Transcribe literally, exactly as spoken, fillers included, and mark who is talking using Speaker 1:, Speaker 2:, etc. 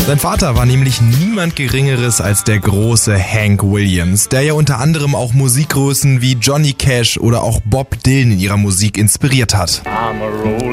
Speaker 1: Sein Vater war nämlich niemand Geringeres als der große Hank Williams, der ja unter anderem auch Musikgrößen wie Johnny Cash oder auch Bob Dylan in ihrer Musik inspiriert hat.